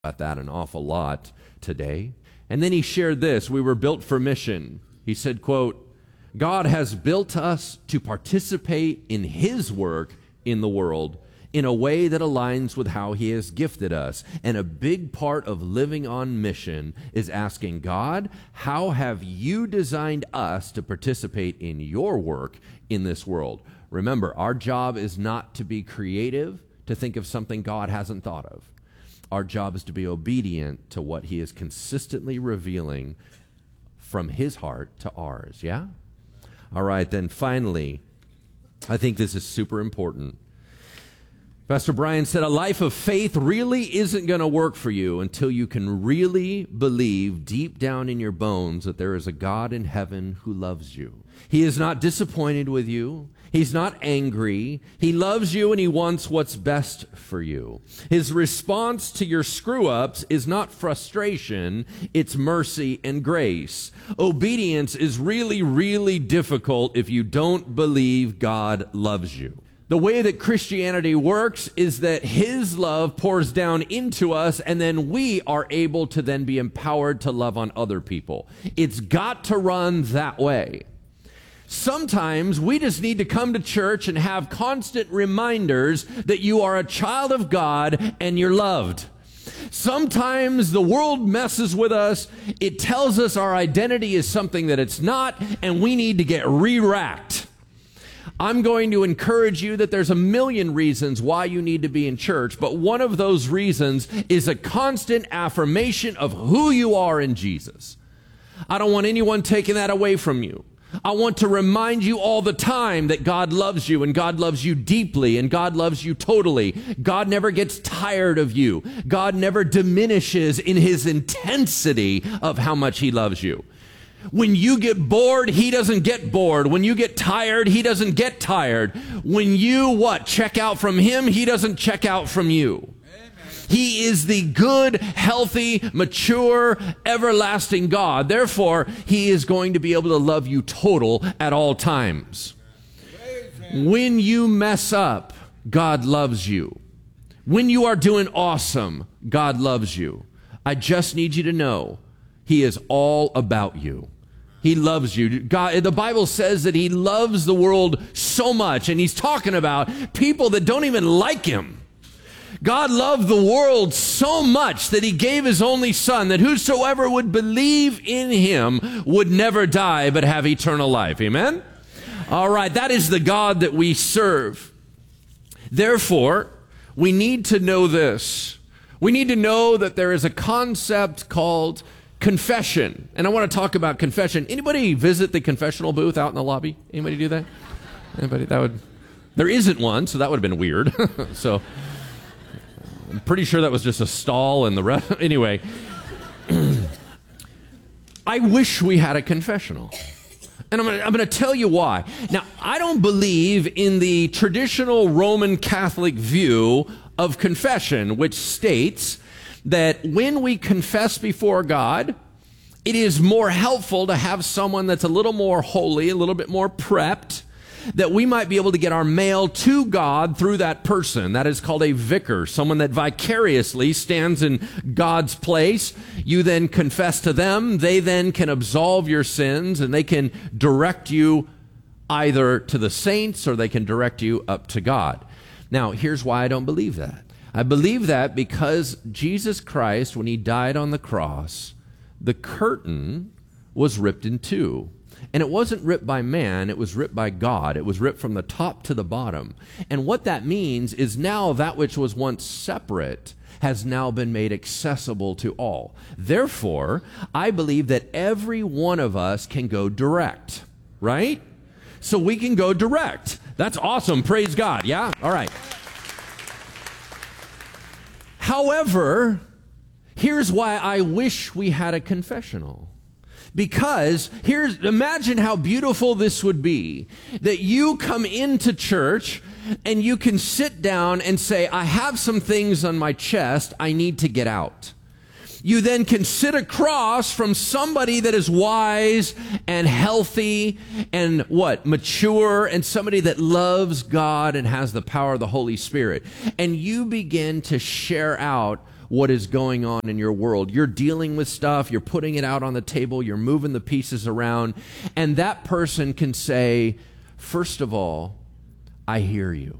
about that an awful lot today. And then he shared this: we were built for mission. He said, quote, God has built us to participate in his work in the world in a way that aligns with how he has gifted us. And a big part of living on mission is asking God, how have you designed us to participate in your work in this world? Remember, our job is not to be creative, to think of something God hasn't thought of. Our job is to be obedient to what he is consistently revealing from his heart to ours, yeah? All right, then finally, I think this is super important. Pastor Brian said, a life of faith really isn't going to work for you until you can really believe deep down in your bones that there is a God in heaven who loves you. He is not disappointed with you. He's not angry. He loves you and he wants what's best for you. His response to your screw-ups is not frustration, it's mercy and grace. Obedience is really, really difficult if you don't believe God loves you. The way that Christianity works is that his love pours down into us, and then we are able to then be empowered to love on other people. It's got to run that way. Sometimes we just need to come to church and have constant reminders that you are a child of God and you're loved. Sometimes the world messes with us. It tells us our identity is something that it's not, and we need to get re-racked. I'm going to encourage you that there's a million reasons why you need to be in church, but one of those reasons is a constant affirmation of who you are in Jesus. I don't want anyone taking that away from you. I want to remind you all the time that God loves you, and God loves you deeply, and God loves you totally. God never gets tired of you. God never diminishes in his intensity of how much he loves you. When you get bored, he doesn't get bored. When you get tired, he doesn't get tired. When you, check out from him, he doesn't check out from you. Amen. He is the good, healthy, mature, everlasting God. Therefore, he is going to be able to love you total at all times. Amen. When you mess up, God loves you. When you are doing awesome, God loves you. I just need you to know, he is all about you. He loves you. God, the Bible says that he loves the world so much, and he's talking about people that don't even like him. God loved the world so much that he gave his only son, that whosoever would believe in him would never die but have eternal life. Amen? All right, that is the God that we serve. Therefore, we need to know this. We need to know that there is a concept called confession. And I want to talk about confession. Anybody visit the confessional booth out in the lobby? Anybody do that? Anybody? There isn't one, so that would have been weird. So I'm pretty sure that was just a stall and the rest. Anyway, I wish we had a confessional. And I'm going to tell you why. Now, I don't believe in the traditional Roman Catholic view of confession, which states that when we confess before God, it is more helpful to have someone that's a little more holy, a little bit more prepped, that we might be able to get our mail to God through that person. That is called a vicar, someone that vicariously stands in God's place. You then confess to them. They then can absolve your sins, and they can direct you either to the saints or they can direct you up to God. Now, here's why I don't believe that. I believe that because Jesus Christ, when he died on the cross, the curtain was ripped in two. And it wasn't ripped by man, it was ripped by God. It was ripped from the top to the bottom. And what that means is now that which was once separate has now been made accessible to all. Therefore, I believe that every one of us can go direct, right? So we can go direct. That's awesome. Praise God. Yeah? All right. However, here's why I wish we had a confessional. Because imagine how beautiful this would be, that you come into church and you can sit down and say, I have some things on my chest I need to get out. You then can sit across from somebody that is wise and healthy and mature, and somebody that loves God and has the power of the Holy Spirit. And you begin to share out what is going on in your world. You're dealing with stuff, you're putting it out on the table, you're moving the pieces around, and that person can say, first of all, I hear you.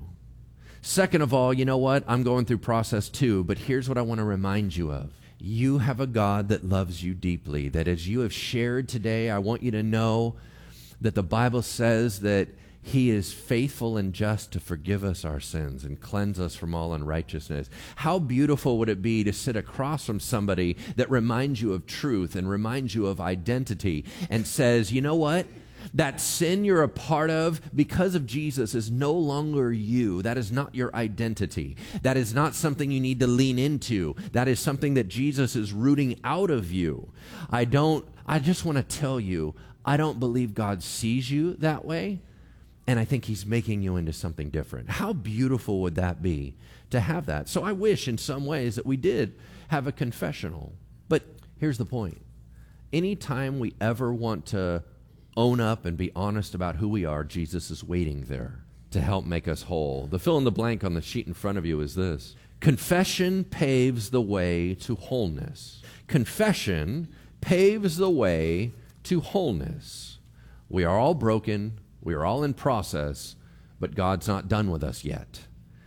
Second of all, you know what? I'm going through process too, but here's what I want to remind you of. You have a God that loves you deeply, that as you have shared today, I want you to know that the Bible says that He is faithful and just to forgive us our sins and cleanse us from all unrighteousness. How beautiful would it be to sit across from somebody that reminds you of truth and reminds you of identity and says, you know what? That sin you're a part of because of Jesus is no longer you. That is not your identity. That is not something you need to lean into. That is something that Jesus is rooting out of you. I just want to tell you, I don't believe God sees you that way, and I think He's making you into something different. How beautiful would that be to have that? So I wish in some ways that we did have a confessional. But here's the point. Anytime we ever want to own up and be honest about who we are, Jesus is waiting there to help make us whole. The fill in the blank on the sheet in front of you is this. Confession paves the way to wholeness. Confession paves the way to wholeness. We are all broken. We are all in process, but God's not done with us yet.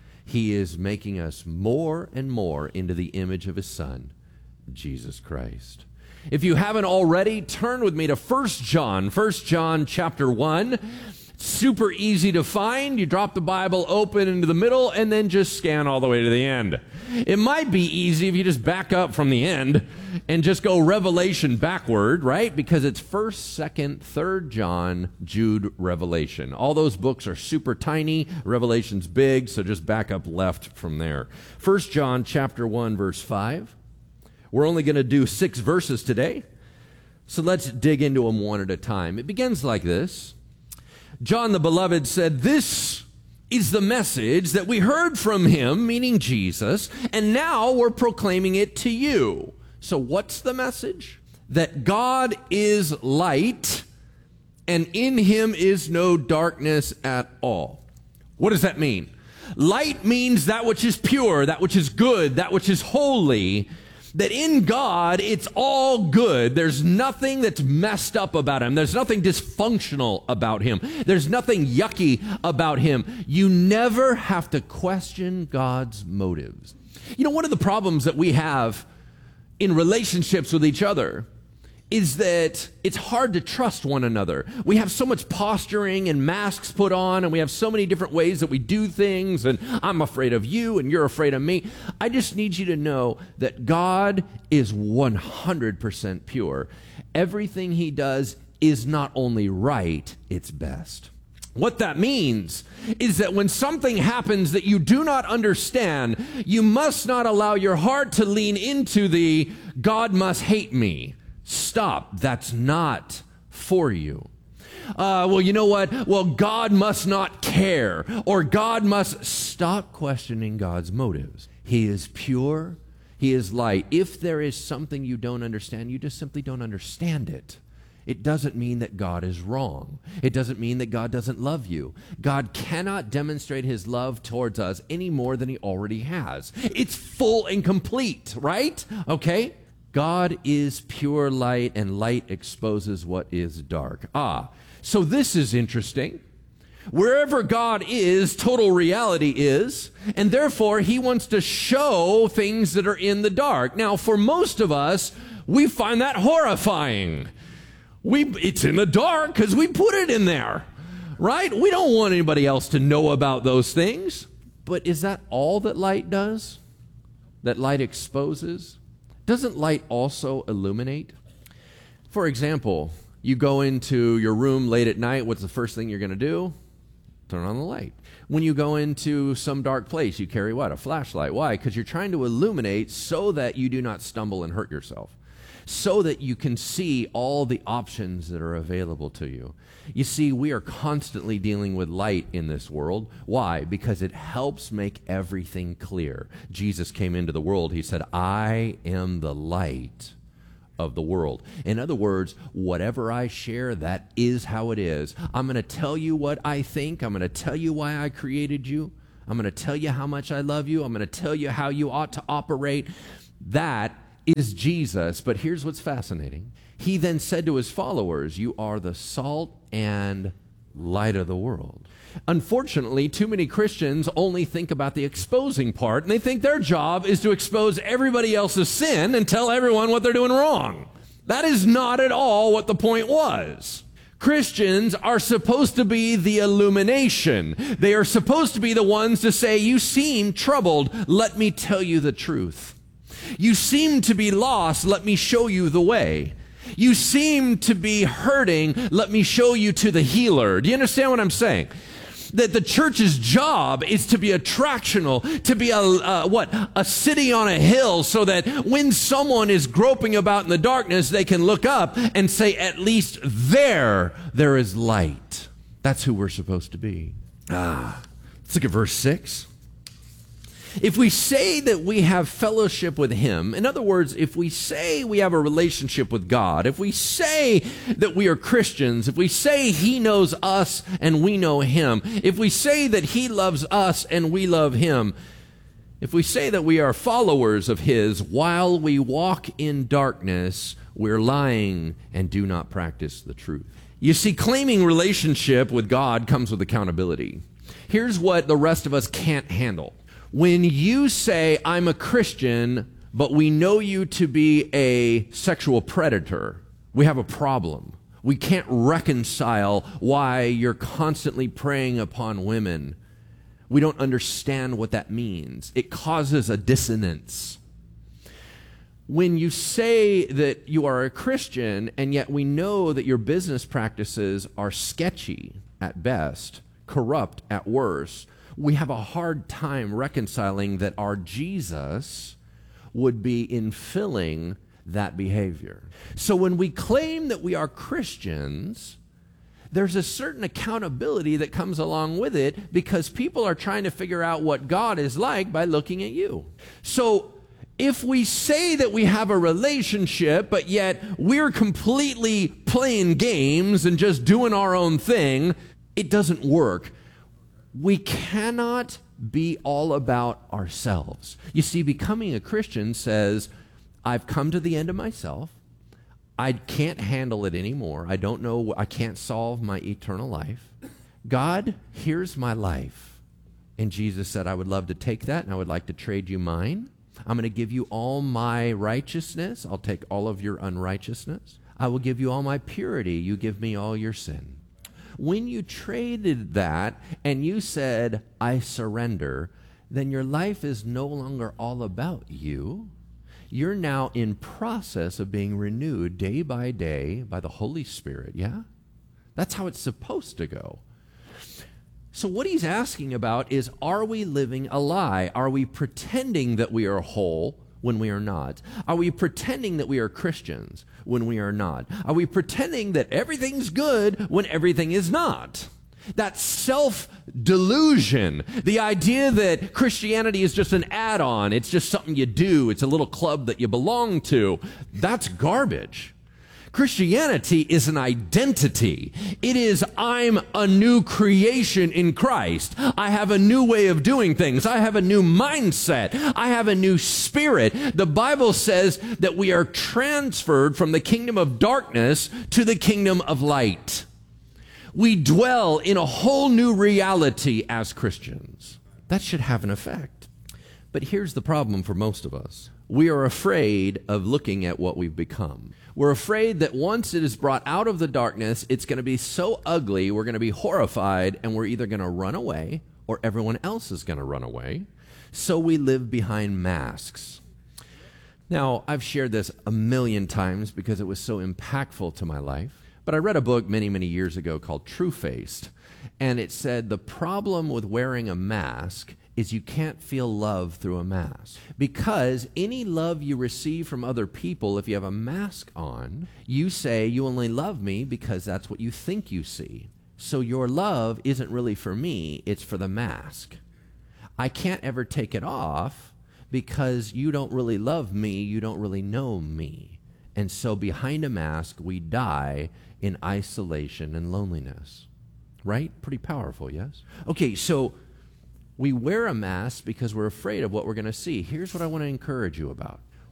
He is making us more and more into the image of His Son, Jesus Christ. If you haven't already, turn with me to 1 John. 1 John chapter 1. Super easy to find. You drop the Bible open into the middle and then just scan all the way to the end. It might be easy if you just back up from the end and just go Revelation backward, right? Because it's 1st, 2nd, 3rd John, Jude, Revelation. All those books are super tiny. Revelation's big, so just back up left from there. 1 John chapter 1, verse 5. We're only going to do 6 verses today, so let's dig into them one at a time. It begins like this. John the Beloved said, "This is the message that we heard from Him," meaning Jesus, "and now we're proclaiming it to you." So what's the message? That God is light, and in Him is no darkness at all. What does that mean? Light means that which is pure, that which is good, that which is holy. That in God, it's all good. There's nothing that's messed up about Him. There's nothing dysfunctional about Him. There's nothing yucky about Him. You never have to question God's motives. You know, one of the problems that we have in relationships with each other is that it's hard to trust one another. We have so much posturing and masks put on, and we have so many different ways that we do things, and I'm afraid of you, and you're afraid of me. I just need you to know that God is 100% pure. Everything He does is not only right, it's best. What that means is that when something happens that you do not understand, you must not allow your heart to lean into the "God must hate me." Stop. That's not for you. Well, you know what? Well, God must not care, or God must... Stop questioning God's motives. He is pure. He is light. If there is something you don't understand, you just simply don't understand it. It doesn't mean that God is wrong. It doesn't mean that God doesn't love you. God cannot demonstrate His love towards us any more than He already has. It's full and complete, right? Okay? God is pure light, and light exposes what is dark. So this is interesting. Wherever God is, total reality is, and therefore He wants to show things that are in the dark. Now, for most of us, we find that horrifying. It's in the dark because we put it in there, right? We don't want anybody else to know about those things. But is that all that light does? That light exposes? Doesn't light also illuminate? For example, you go into your room late at night, what's the first thing you're going to do? Turn on the light. When you go into some dark place, you carry what? A flashlight. Why? Because you're trying to illuminate so that you do not stumble and hurt yourself, so that you can see all the options that are available to you. You see, we are constantly dealing with light in this world. Why? Because it helps make everything clear. Jesus came into the world. He said, "I am the light of the world." In other words, whatever I share, that is how it is. I'm going to tell you what I think. I'm going to tell you why I created you. I'm going to tell you how much I love you. I'm going to tell you how you ought to operate. That is Jesus. But here's what's fascinating. He then said to his followers, you are the salt and light of the world. Unfortunately, too many Christians only think about the exposing part, and they think their job is to expose everybody else's sin and tell everyone what they're doing wrong. That is not at all what the point was. Christians are supposed to be the illumination. They are supposed to be the ones to say, you seem troubled. Let me tell you the truth. You seem to be lost. Let me show you the way. You seem to be hurting. Let me show you to the healer. Do you understand what I'm saying? That the church's job is to be attractional, to be a city on a hill, so that when someone is groping about in the darkness, they can look up and say, at least there is light. That's who we're supposed to be. Let's look at verse 6. If we say that we have fellowship with him, in other words, if we say we have a relationship with God, if we say that we are Christians, if we say he knows us and we know him, if we say that he loves us and we love him, if we say that we are followers of his while we walk in darkness, we're lying and do not practice the truth. You see, claiming relationship with God comes with accountability. Here's what the rest of us can't handle. When you say, I'm a Christian, but we know you to be a sexual predator, we have a problem. We can't reconcile why you're constantly preying upon women. We don't understand what that means. It causes a dissonance. When you say that you are a Christian, and yet we know that your business practices are sketchy at best, corrupt at worst, we have a hard time reconciling that our Jesus would be infilling that behavior. So when we claim that we are Christians, there's a certain accountability that comes along with it, because people are trying to figure out what God is like by looking at you. So if we say that we have a relationship, but yet we're completely playing games and just doing our own thing, it doesn't work. We cannot be all about ourselves. You see, becoming a Christian says, I've come to the end of myself. I can't handle it anymore. I don't know. I can't solve my eternal life. God, here's my life. And Jesus said, I would love to take that, and I would like to trade you mine. I'm going to give you all my righteousness. I'll take all of your unrighteousness. I will give you all my purity. You give me all your sin. When you traded that and you said, I surrender, then your life is no longer all about you. You're now in process of being renewed day by day by the Holy Spirit, yeah? That's how it's supposed to go. So what he's asking about is, are we living a lie? Are we pretending that we are whole when we are not? Are we pretending that we are Christians when we are not? Are we pretending that everything's good when everything is not? That self-delusion, the idea that Christianity is just an add-on, it's just something you do, it's a little club that you belong to, that's garbage. Christianity is an identity. It is, I'm a new creation in Christ. I have a new way of doing things. I have a new mindset. I have a new spirit. The Bible says that we are transferred from the kingdom of darkness to the kingdom of light. We dwell in a whole new reality as Christians. That should have an effect. But here's the problem for most of us. We are afraid of looking at what we've become. We're afraid that once it is brought out of the darkness, it's going to be so ugly, we're going to be horrified, and we're either going to run away or everyone else is going to run away. So we live behind masks. Now, I've shared this a million times because it was so impactful to my life. But I read a book many, many years ago called True-Faced, and it said the problem with wearing a mask is you can't feel love through a mask. Because any love you receive from other people, if you have a mask on, you say you only love me because that's what you think you see. So your love isn't really for me, it's for the mask. I can't ever take it off because you don't really love me, you don't really know me. And so behind a mask, we die in isolation and loneliness. Right? Pretty powerful, yes? Okay, so we wear a mask because we're afraid of what we're going to see. Here's what I want to encourage you about.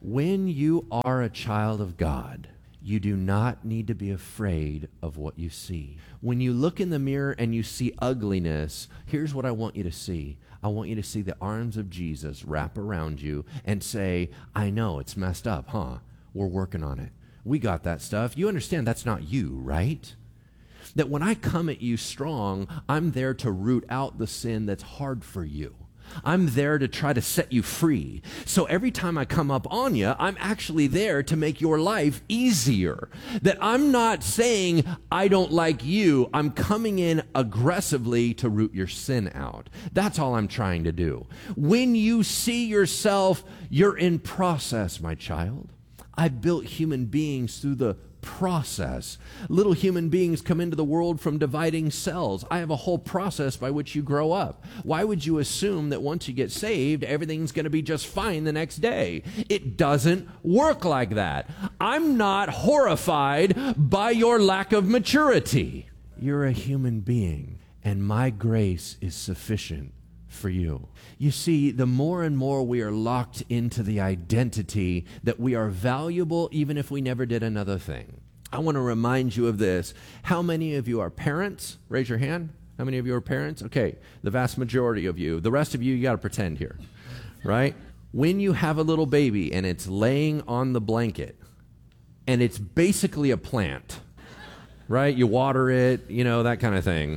When you are a child of God, you do not need to be afraid of what you see. When you look in the mirror and you see ugliness, here's what I want you to see. I want you to see the arms of Jesus wrap around you and say, I know it's messed up, huh? We're working on it. We got that stuff. You understand that's not you, right? That when I come at you strong, I'm there to root out the sin that's hard for you. I'm there to try to set you free. So every time I come up on you, I'm actually there to make your life easier. That I'm not saying I don't like you. I'm coming in aggressively to root your sin out. That's all I'm trying to do. When you see yourself, you're in process, my child. I built human beings through the process. Little human beings come into the world from dividing cells. I have a whole process by which you grow up. Why would you assume that once you get saved, everything's going to be just fine the next day? It doesn't work like that. I'm not horrified by your lack of maturity. You're a human being, and my grace is sufficient for you. You see, the more and more we are locked into the identity that we are valuable even if we never did another thing. I want to remind you of this. How many of you are parents? Raise your hand. How many of you are parents? Okay, the vast majority of you. The rest of you got to pretend here, right? When you have a little baby and it's laying on the blanket and it's basically a plant, right? You water it, that kind of thing.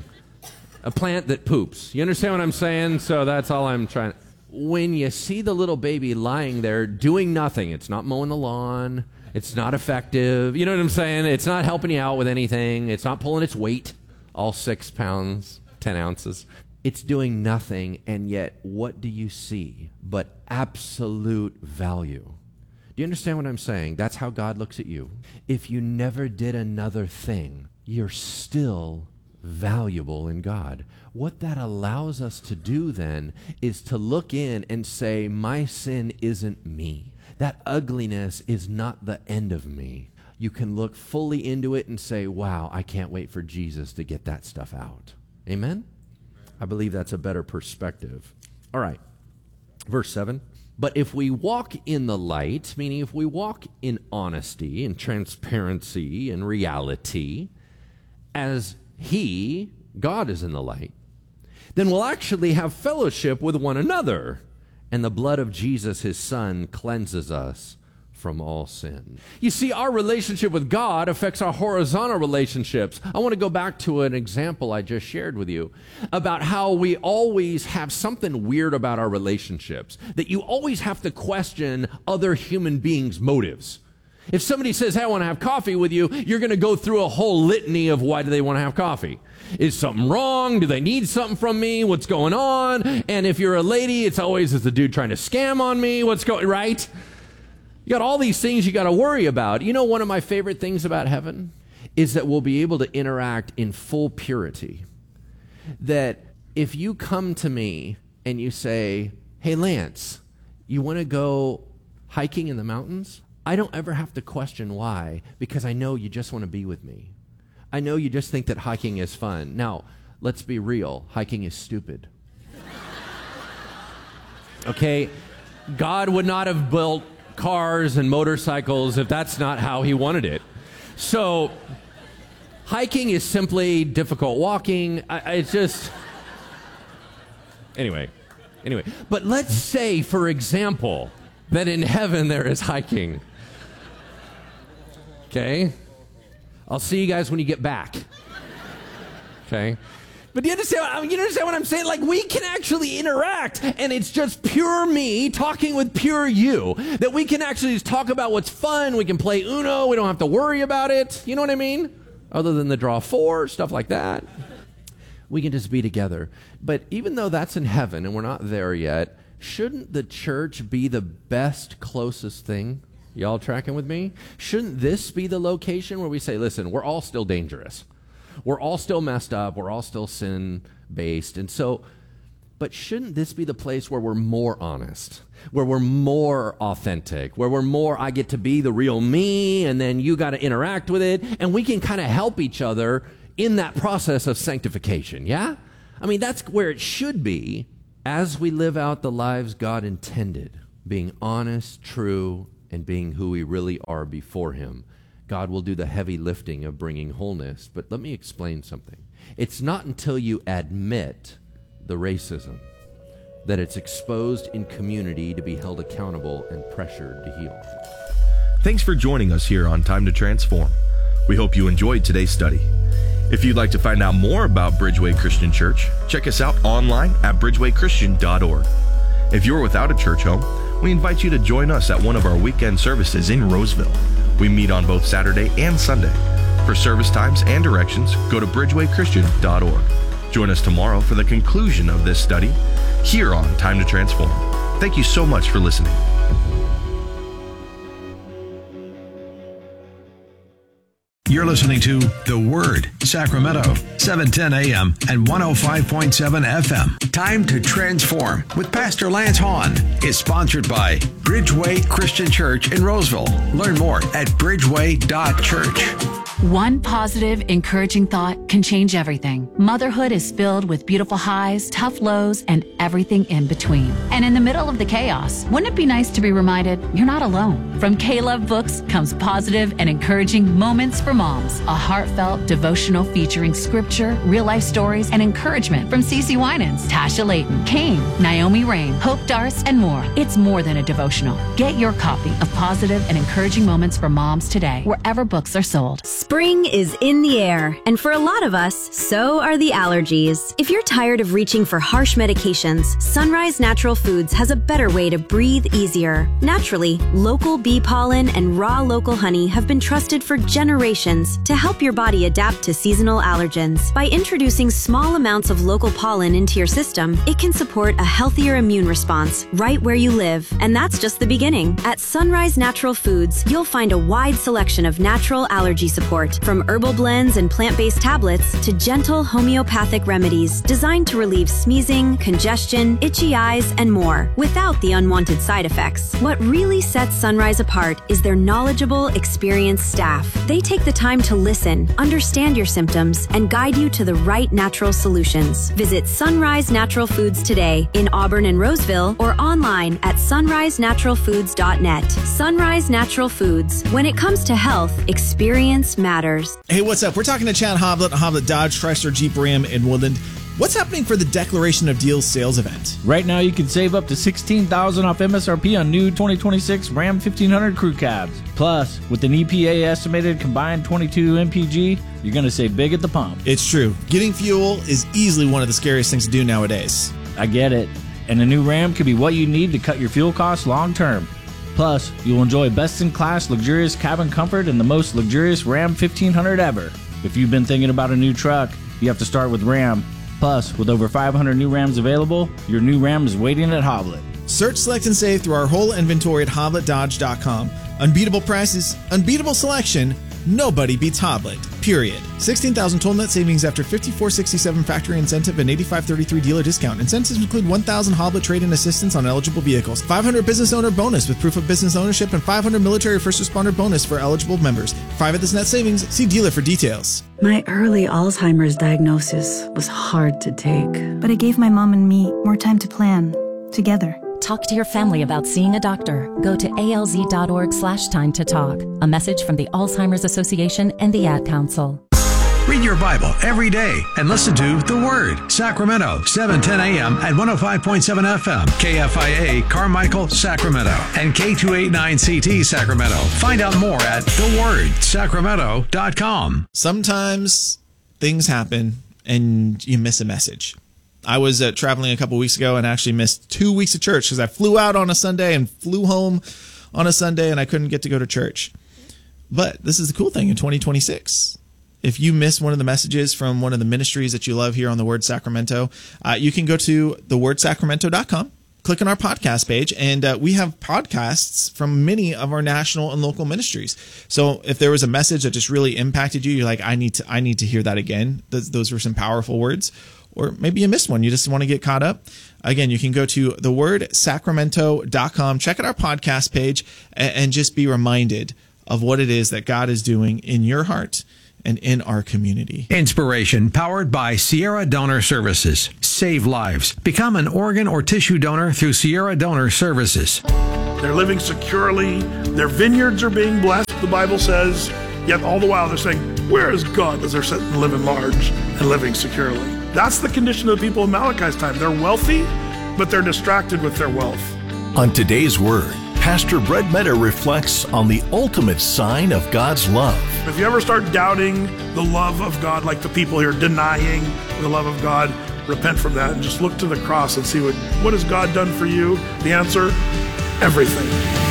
A plant that poops. You understand what I'm saying? So that's all I'm trying. When you see the little baby lying there doing nothing, it's not mowing the lawn, it's not effective, you know what I'm saying? It's not helping you out with anything, it's not pulling its weight, all 6 pounds, 10 ounces. It's doing nothing, and yet what do you see but absolute value? Do you understand what I'm saying? That's how God looks at you. If you never did another thing, you're still valuable in God. What that allows us to do then is to look in and say, my sin isn't me. That ugliness is not the end of me. You can look fully into it and say, wow, I can't wait for Jesus to get that stuff out. Amen? I believe that's a better perspective. All right. Verse 7. But if we walk in the light, meaning if we walk in honesty and transparency and reality, as He, God, is in the light, then we'll actually have fellowship with one another, and the blood of Jesus, His Son, cleanses us from all sin. You see, our relationship with God affects our horizontal relationships. I want to go back to an example I just shared with you about how we always have something weird about our relationships, that you always have to question other human beings' motives. If somebody says, hey, I want to have coffee with you, you're going to go through a whole litany of why do they want to have coffee. Is something wrong? Do they need something from me? What's going on? And if you're a lady, it's always, is the dude trying to scam on me? What's going, right? You got all these things you got to worry about. You know, one of my favorite things about heaven is that we'll be able to interact in full purity. That if you come to me and you say, hey, Lance, you want to go hiking in the mountains? I don't ever have to question why, because I know you just want to be with me. I know you just think that hiking is fun. Now, let's be real. Hiking is stupid. Okay? God would not have built cars and motorcycles if that's not how He wanted it. So, hiking is simply difficult walking. It's just... Anyway. But let's say, for example, that in heaven there is hiking. Okay? I'll see you guys when you get back. Okay? But do you understand what I'm saying? Like, we can actually interact, and it's just pure me talking with pure you. That we can actually just talk about what's fun. We can play Uno. We don't have to worry about it. You know what I mean? Other than the draw 4, stuff like that. We can just be together. But even though that's in heaven, and we're not there yet, shouldn't the church be the best, closest thing? Y'all tracking with me? Shouldn't this be the location where we say, listen, we're all still dangerous. We're all still messed up. We're all still sin-based. And so, but shouldn't this be the place where we're more honest, where we're more authentic, where we're more, I get to be the real me, and then you got to interact with it, and we can kind of help each other in that process of sanctification, yeah? I mean, that's where it should be as we live out the lives God intended, being honest, true, and being who we really are before him, God will do the heavy lifting of bringing wholeness. But let me explain something. It's not until you admit the racism that it's exposed in community to be held accountable and pressured to heal. Thanks for joining us here on Time to Transform. We hope you enjoyed today's study. If you'd like to find out more about Bridgeway Christian Church, check us out online at bridgewaychristian.org. If you're without a church home, we invite you to join us at one of our weekend services in Roseville. We meet on both Saturday and Sunday. For service times and directions, go to bridgewaychristian.org. Join us tomorrow for the conclusion of this study here on Time to Transform. Thank you so much for listening. You're listening to The Word, Sacramento, 710 AM and 105.7 FM. Time to Transform with Pastor Lance Hahn is sponsored by Bridgeway Christian Church in Roseville. Learn more at bridgeway.church. One positive, encouraging thought can change everything. Motherhood is filled with beautiful highs, tough lows, and everything in between. And in the middle of the chaos, wouldn't it be nice to be reminded you're not alone? From K-Love Books comes positive and encouraging Moments for Moms, a heartfelt devotional featuring scripture, real-life stories, and encouragement from CeCe Winans, Tasha Layton, Kane, Naomi Rain, Hope Darce, and more. It's more than a devotional. Get your copy of Positive and Encouraging Moments for Moms today, wherever books are sold. Spring is in the air, and for a lot of us, so are the allergies. If you're tired of reaching for harsh medications, Sunrise Natural Foods has a better way to breathe easier. Naturally, local bee pollen and raw local honey have been trusted for generations to help your body adapt to seasonal allergens. By introducing small amounts of local pollen into your system, it can support a healthier immune response right where you live. And that's just the beginning. At Sunrise Natural Foods, you'll find a wide selection of natural allergy support, from herbal blends and plant-based tablets to gentle homeopathic remedies designed to relieve sneezing, congestion, itchy eyes, and more without the unwanted side effects. What really sets Sunrise apart is their knowledgeable, experienced staff. They take the time to listen, understand your symptoms, and guide you to the right natural solutions. Visit Sunrise Natural Foods today in Auburn and Roseville or online at sunrisenaturalfoods.net. Sunrise Natural Foods. When it comes to health, experience matters. Hey, what's up? We're talking to Chad Hoblet, Hoblet Dodge, Chrysler, Jeep, Ram in Woodland. What's happening for the Declaration of Deals sales event? Right now, you can save up to $16,000 off MSRP on new 2026 Ram 1500 crew cabs. Plus, with an EPA estimated combined 22 MPG, you're going to save big at the pump. It's true. Getting fuel is easily one of the scariest things to do nowadays. I get it. And a new Ram could be what you need to cut your fuel costs long term. Plus, you'll enjoy best-in-class luxurious cabin comfort and the most luxurious Ram 1500 ever. If you've been thinking about a new truck, you have to start with Ram. Plus, with over 500 new Rams available, your new Ram is waiting at Hoblet. Search, select, and save through our whole inventory at HobletDodge.com. Unbeatable prices, unbeatable selection. Nobody beats Hoblet, period. 16,000 total net savings after $54.67 factory incentive and $85.33 dealer discount. Incentives include 1,000 Hoblet trade-in assistance on eligible vehicles, 500 business owner bonus with proof of business ownership, and 500 military first responder bonus for eligible members. 5 of this net savings. See dealer for details. My early Alzheimer's diagnosis was hard to take, but it gave my mom and me more time to plan together. Talk to your family about seeing a doctor. Go to alz.org/time to talk. A message from the Alzheimer's Association and the Ad Council. Read your Bible every day and listen to The Word, Sacramento, 710 AM at 105.7 FM, KFIA, Carmichael, Sacramento, and K289CT, Sacramento. Find out more at thewordsacramento.com. Sometimes things happen and you miss a message. I was traveling a couple weeks ago and actually missed 2 weeks of church because I flew out on a Sunday and flew home on a Sunday and I couldn't get to go to church. But this is the cool thing in 2026. If you miss one of the messages from one of the ministries that you love here on The Word Sacramento, you can go to thewordsacramento.com, click on our podcast page, and we have podcasts from many of our national and local ministries. So if there was a message that just really impacted you, you're like, I need to hear that again. Those were some powerful words. Or maybe you missed one. You just want to get caught up. Again, you can go to thewordsacramento.com, check out our podcast page, and just be reminded of what it is that God is doing in your heart and in our community. Inspiration powered by Sierra Donor Services. Save lives. Become an organ or tissue donor through Sierra Donor Services. They're living securely. Their vineyards are being blessed, the Bible says. Yet all the while they're saying, where is God? As they're sitting living large and living securely. That's the condition of the people in Malachi's time. They're wealthy, but they're distracted with their wealth. On today's Word, Pastor Brett Metter reflects on the ultimate sign of God's love. If you ever start doubting the love of God, like the people here denying the love of God, repent from that and just look to the cross and see what has God done for you? The answer, everything.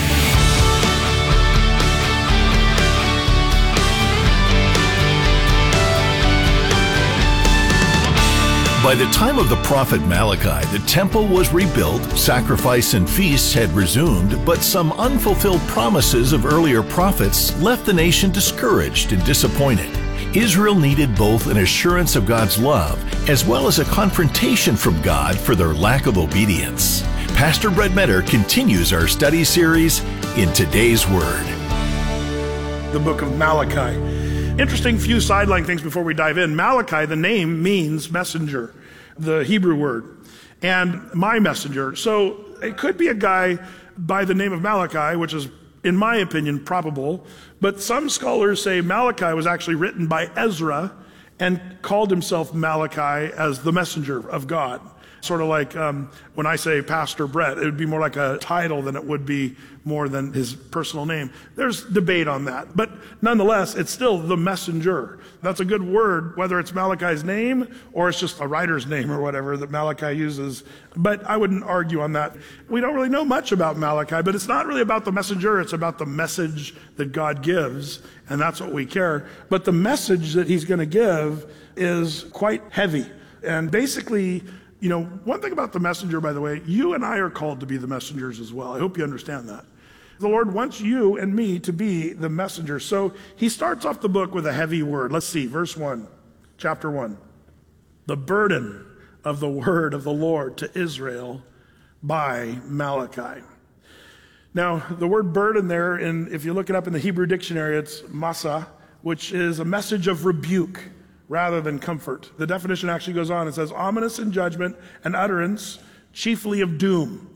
By the time of the prophet Malachi, the temple was rebuilt, sacrifice and feasts had resumed, but some unfulfilled promises of earlier prophets left the nation discouraged and disappointed. Israel needed both an assurance of God's love as well as a confrontation from God for their lack of obedience. Pastor Brett Metter continues our study series in today's Word. The book of Malachi. Interesting few sideline things before we dive in. Malachi, the name means messenger, the Hebrew word, and my messenger. So it could be a guy by the name of Malachi, which is, in my opinion, probable. But some scholars say Malachi was actually written by Ezra and called himself Malachi as the messenger of God. Sort of like when I say Pastor Brett, it would be more like a title than it would be more than his personal name. There's debate on that. But nonetheless, it's still the messenger. That's a good word, whether it's Malachi's name or it's just a writer's name or whatever that Malachi uses. But I wouldn't argue on that. We don't really know much about Malachi, but it's not really about the messenger. It's about the message that God gives, and that's what we care. But the message that he's going to give is quite heavy. And basically, you know, one thing about the messenger, by the way, you and I are called to be the messengers as well. I hope you understand that. The Lord wants you and me to be the messenger. So he starts off the book with a heavy word. Let's see, verse 1, chapter 1. The burden of the word of the Lord to Israel by Malachi. Now, the word burden there, if you look it up in the Hebrew dictionary, it's masa, which is a message of rebuke rather than comfort. The definition actually goes on. It says, ominous in judgment and utterance, chiefly of doom.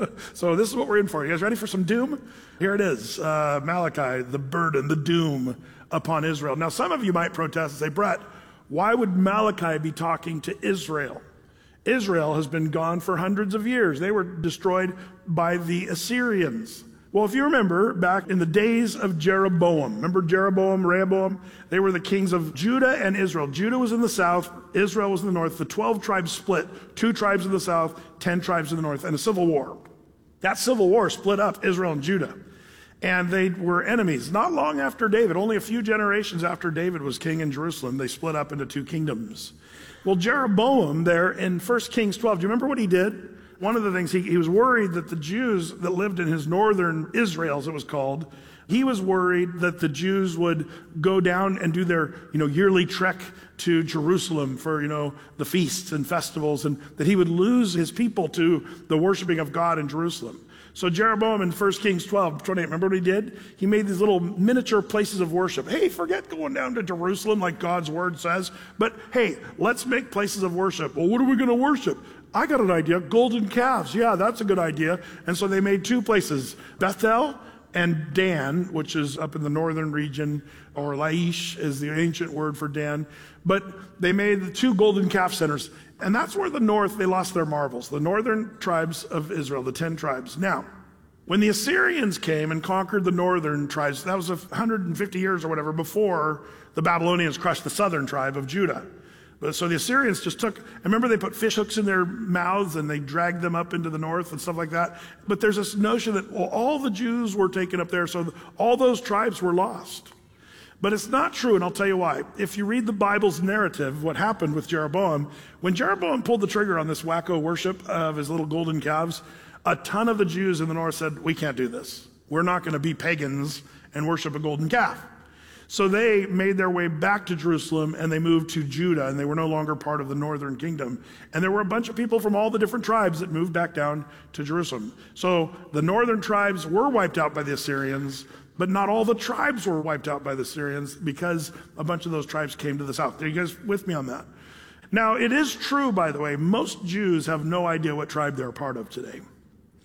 So this is what we're in for. You guys ready for some doom? Here it is. Malachi, the burden, the doom upon Israel. Now, some of you might protest and say, Brett, why would Malachi be talking to Israel? Israel has been gone for hundreds of years. They were destroyed by the Assyrians. Well, if you remember, back in the days of Jeroboam, remember Jeroboam, Rehoboam? They were the kings of Judah and Israel. Judah was in the south, Israel was in the north. The 12 tribes split, 2 tribes in the south, 10 tribes in the north, and a civil war. That civil war split up Israel and Judah, and they were enemies. Not long after David, only a few generations after David was king in Jerusalem, they split up into 2 kingdoms. Well, Jeroboam there in 1 Kings 12, do you remember what he did? One of the things, he was worried that the Jews that lived in his northern Israel, as it was called, he was worried that the Jews would go down and do their, yearly trek to Jerusalem for, the feasts and festivals, and that he would lose his people to the worshiping of God in Jerusalem. So Jeroboam in 1 Kings 12:28, remember what he did? He made these little miniature places of worship. Hey, forget going down to Jerusalem like God's word says, but hey, let's make places of worship. Well, what are we going to worship? I got an idea, golden calves. Yeah, that's a good idea. And so they made 2 places, Bethel and Dan, which is up in the northern region, or Laish is the ancient word for Dan. But they made the 2 golden calf centers. And that's where the north, they lost their marvels, the northern tribes of Israel, the 10 tribes. Now, when the Assyrians came and conquered the northern tribes, that was 150 years or whatever before the Babylonians crushed the southern tribe of Judah. So the Assyrians just took, and remember they put fish hooks in their mouths and they dragged them up into the north and stuff like that. But there's this notion that, well, all the Jews were taken up there, so all those tribes were lost. But it's not true, and I'll tell you why. If you read the Bible's narrative, what happened with Jeroboam, when Jeroboam pulled the trigger on this wacko worship of his little golden calves, a ton of the Jews in the north said, we can't do this. We're not going to be pagans and worship a golden calf. So they made their way back to Jerusalem and they moved to Judah, and they were no longer part of the northern kingdom. And there were a bunch of people from all the different tribes that moved back down to Jerusalem. So the northern tribes were wiped out by the Assyrians, but not all the tribes were wiped out by the Assyrians because a bunch of those tribes came to the south. Are you guys with me on that? Now, it is true, by the way, most Jews have no idea what tribe they're a part of today.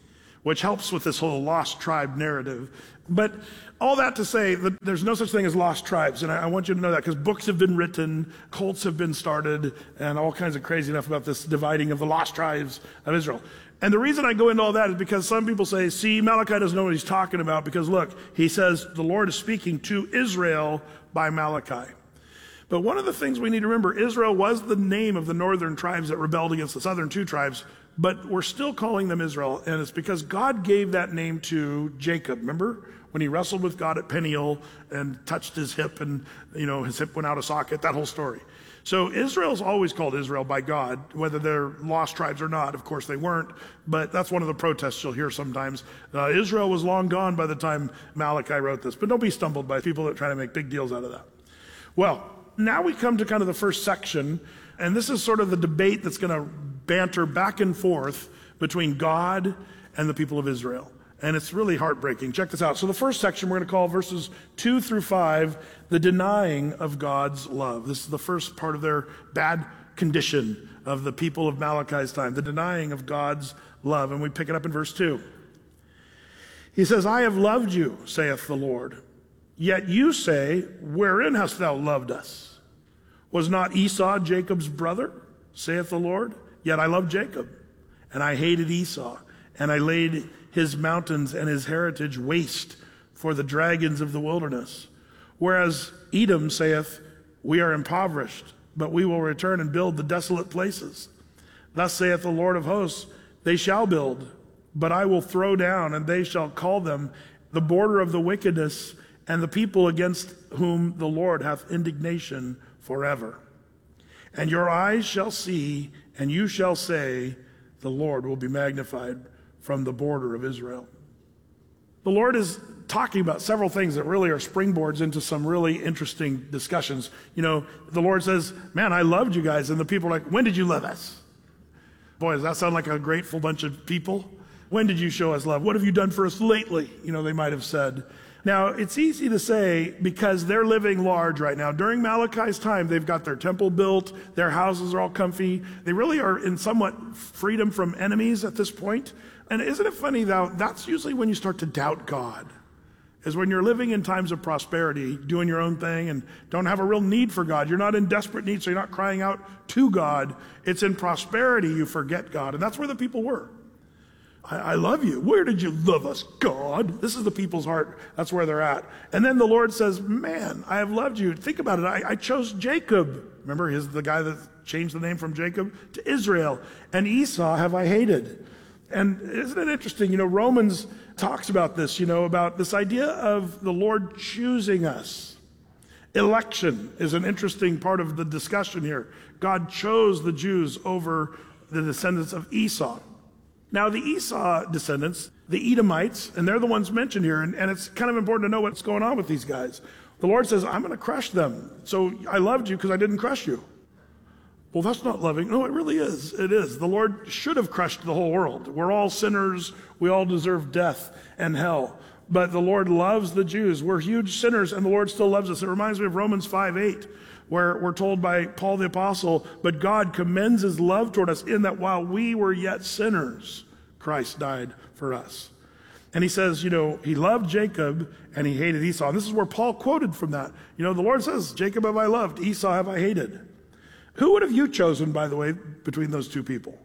which helps with this whole lost tribe narrative. But all that to say that there's no such thing as lost tribes, and I want you to know that because books have been written, cults have been started, and all kinds of crazy stuff about this dividing of the lost tribes of Israel. And the reason I go into all that is because some people say, see, Malachi doesn't know what he's talking about because look, he says the Lord is speaking to Israel by Malachi. But one of the things we need to remember, Israel was the name of the northern tribes that rebelled against the southern two tribes, but we're still calling them Israel, and it's because God gave that name to Jacob. Remember when he wrestled with God at Peniel and touched his hip and, his hip went out of socket, that whole story. So Israel's always called Israel by God, whether they're lost tribes or not. Of course they weren't, but that's one of the protests you'll hear sometimes. Israel was long gone by the time Malachi wrote this, but don't be stumbled by people that try to make big deals out of that. Well, now we come to kind of the first section, and this is sort of the debate that's going to banter back and forth between God and the people of Israel. And it's really heartbreaking. Check this out. So the first section we're going to call verses 2 through 5, the denying of God's love. This is the first part of their bad condition of the people of Malachi's time, the denying of God's love. And we pick it up in verse 2. He says, I have loved you, saith the Lord. Yet you say, wherein hast thou loved us? Was not Esau Jacob's brother, saith the Lord? Yet I loved Jacob, and I hated Esau, and I laid his mountains and his heritage waste for the dragons of the wilderness. Whereas Edom saith, we are impoverished, but we will return and build the desolate places. Thus saith the Lord of hosts, they shall build, but I will throw down, and they shall call them the border of the wickedness, and the people against whom the Lord hath indignation forever. And your eyes shall see, and you shall say, the Lord will be magnified from the border of Israel. The Lord is talking about several things that really are springboards into some really interesting discussions. The Lord says, man, I loved you guys. And the people are like, when did you love us? Boy, does that sound like a grateful bunch of people? When did you show us love? What have you done for us lately? They might have said. Now, it's easy to say because they're living large right now. During Malachi's time, they've got their temple built, their houses are all comfy. They really are in somewhat freedom from enemies at this point. And isn't it funny, though, that's usually when you start to doubt God, is when you're living in times of prosperity, doing your own thing and don't have a real need for God. You're not in desperate need, so you're not crying out to God. It's in prosperity you forget God, and that's where the people were. I love you. Where did you love us, God? This is the people's heart. That's where they're at. And then the Lord says, man, I have loved you. Think about it. I chose Jacob. Remember, he's the guy that changed the name from Jacob to Israel. And Esau have I hated. And isn't it interesting? Romans talks about this, about this idea of the Lord choosing us. Election is an interesting part of the discussion here. God chose the Jews over the descendants of Esau. Now, the Esau descendants, the Edomites, and they're the ones mentioned here, and it's kind of important to know what's going on with these guys. The Lord says, I'm going to crush them. So I loved you because I didn't crush you. Well, that's not loving. No, it really is. It is. The Lord should have crushed the whole world. We're all sinners. We all deserve death and hell. But the Lord loves the Jews. We're huge sinners, and the Lord still loves us. It reminds me of Romans 5:8. Where we're told by Paul the Apostle, but God commends his love toward us in that while we were yet sinners, Christ died for us. And he says, he loved Jacob and he hated Esau. And this is where Paul quoted from that. The Lord says, Jacob have I loved, Esau have I hated. Who would have you chosen, by the way, between those two people?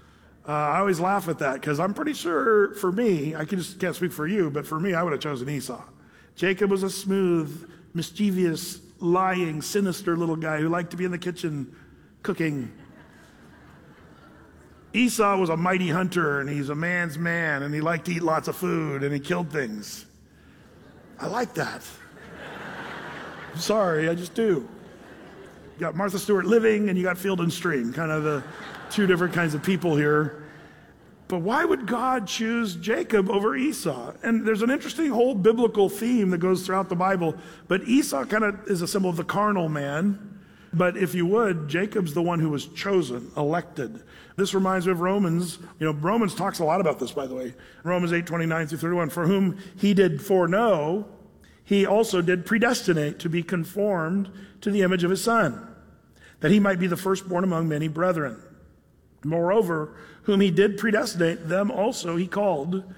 I always laugh at that because I'm pretty sure for me, I can't speak for you, but for me, I would have chosen Esau. Jacob was a smooth, mischievous, lying, sinister little guy who liked to be in the kitchen cooking. Esau was a mighty hunter, and he's a man's man, and he liked to eat lots of food, and he killed things. I like that. I'm sorry, I just do. You got Martha Stewart Living, and you got Field and Stream, kind of the two different kinds of people here. But why would God choose Jacob over Esau? And there's an interesting whole biblical theme that goes throughout the Bible. But Esau kind of is a symbol of the carnal man. But if you would, Jacob's the one who was chosen, elected. This reminds me of Romans. Romans talks a lot about this, by the way. Romans 8:29-31. For whom he did foreknow, he also did predestinate to be conformed to the image of his Son, that he might be the firstborn among many brethren. Moreover, whom he did predestinate, them also he called.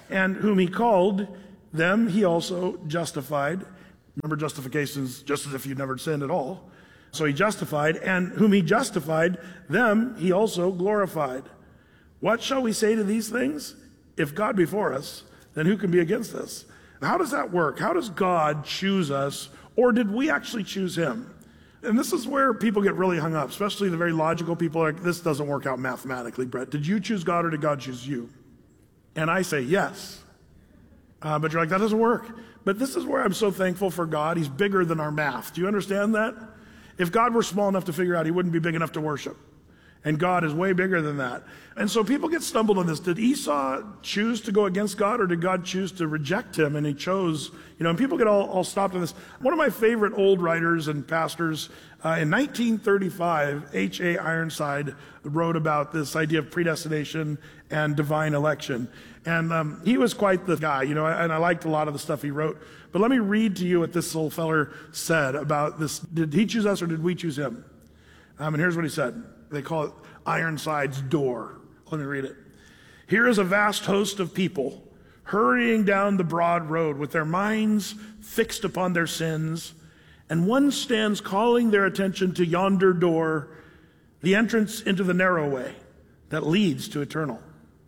And whom he called, them he also justified. Remember, justification is just as if you'd never sinned at all. So he justified, and whom he justified, them he also glorified. What shall we say to these things? If God be for us, then who can be against us? How does that work? How does God choose us, or did we actually choose him? And this is where people get really hung up, especially the very logical people. Like, this doesn't work out mathematically, Brett. Did you choose God, or did God choose you? And I say yes. But you're like, that doesn't work. But this is where I'm so thankful for God. He's bigger than our math. Do you understand that? If God were small enough to figure out, he wouldn't be big enough to worship. And God is way bigger than that. And so people get stumbled on this. Did Esau choose to go against God, or did God choose to reject him? And he chose, and people get all stopped on this. One of my favorite old writers and pastors, in 1935, H.A. Ironside wrote about this idea of predestination and divine election. And he was quite the guy, and I liked a lot of the stuff he wrote. But let me read to you what this old feller said about this. Did he choose us, or did we choose him? And here's what he said. They call it Ironside's door. Let me read it. Here is a vast host of people hurrying down the broad road with their minds fixed upon their sins, and one stands calling their attention to yonder door, the entrance into the narrow way that leads to eternal.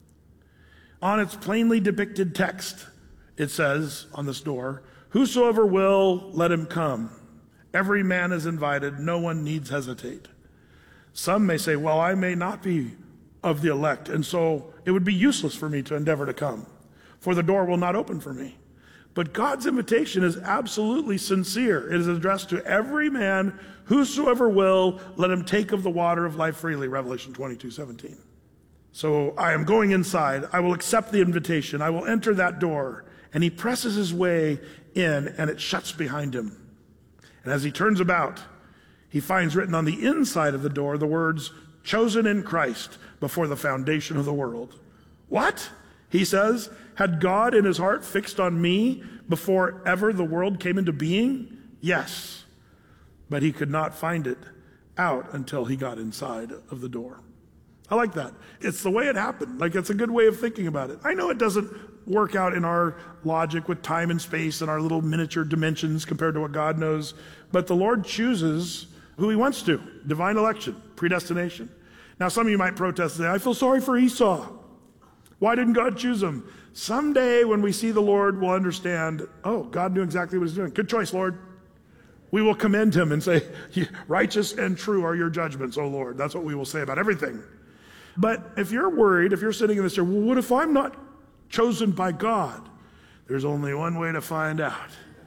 On its plainly depicted text, it says on this door, whosoever will, let him come. Every man is invited. No one needs hesitate. Some may say, well, I may not be of the elect, and so it would be useless for me to endeavor to come, for the door will not open for me. But God's invitation is absolutely sincere. It is addressed to every man, whosoever will, let him take of the water of life freely, Revelation 22:17. So I am going inside. I will accept the invitation. I will enter that door. And he presses his way in, and it shuts behind him. And as he turns about, he finds written on the inside of the door the words, chosen in Christ before the foundation of the world. What? He says, had God in his heart fixed on me before ever the world came into being? Yes. But he could not find it out until he got inside of the door. I like that. It's the way it happened. Like, it's a good way of thinking about it. I know it doesn't work out in our logic with time and space and our little miniature dimensions compared to what God knows, but the Lord chooses who he wants to. Divine election, predestination. Now, some of you might protest and say, I feel sorry for Esau. Why didn't God choose him? Someday when we see the Lord, we'll understand, oh, God knew exactly what he's doing. Good choice, Lord. We will commend him and say, righteous and true are your judgments, O Lord. That's what we will say about everything. But if you're worried, if you're sitting in this chair, well, what if I'm not chosen by God? There's only one way to find out.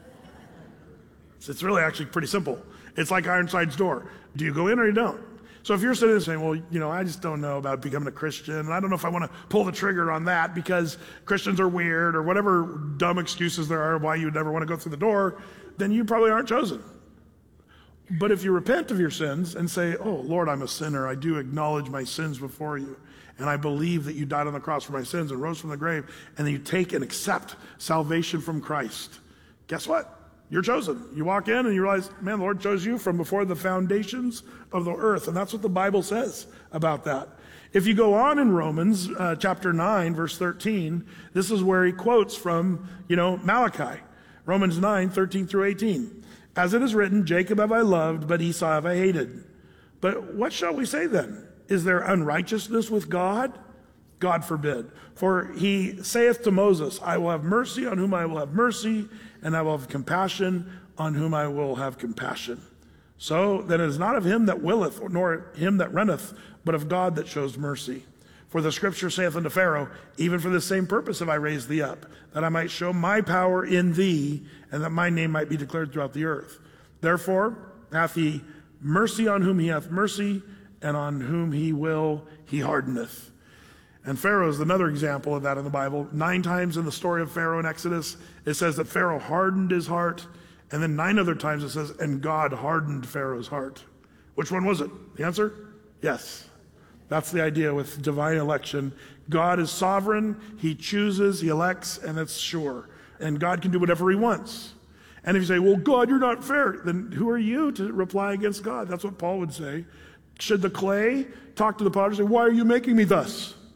It's really actually pretty simple. It's like Ironside's door. Do you go in or you don't? So if you're sitting there saying, well, I just don't know about becoming a Christian, and I don't know if I want to pull the trigger on that because Christians are weird, or whatever dumb excuses there are why you would never want to go through the door, then you probably aren't chosen. But if you repent of your sins and say, oh, Lord, I'm a sinner. I do acknowledge my sins before you. And I believe that you died on the cross for my sins and rose from the grave. And then you take and accept salvation from Christ. Guess what? You're chosen. You walk in and you realize, man, the Lord chose you from before the foundations of the earth. And that's what the Bible says about that. If you go on in Romans chapter 9, verse 13, this is where he quotes from, Malachi. Romans 9, 13 through 18. As it is written, Jacob have I loved, but Esau have I hated. But what shall we say then? Is there unrighteousness with God? God forbid. For he saith to Moses, I will have mercy on whom I will have mercy, and I will have compassion on whom I will have compassion. So then it is not of him that willeth, nor him that runneth, but of God that shows mercy. For the scripture saith unto Pharaoh, even for the same purpose have I raised thee up, that I might show my power in thee, and that my name might be declared throughout the earth. Therefore hath he mercy on whom he hath mercy, and on whom he will he hardeneth. And Pharaoh is another example of that in the Bible. 9 times in the story of Pharaoh in Exodus, it says that Pharaoh hardened his heart, and then 9 other times it says, and God hardened Pharaoh's heart. Which one was it? The answer? Yes. That's the idea with divine election. God is sovereign. He chooses, he elects, and it's sure. And God can do whatever he wants. And if you say, well, God, you're not fair, then who are you to reply against God? That's what Paul would say. Should the clay talk to the potter and say, why are you making me thus?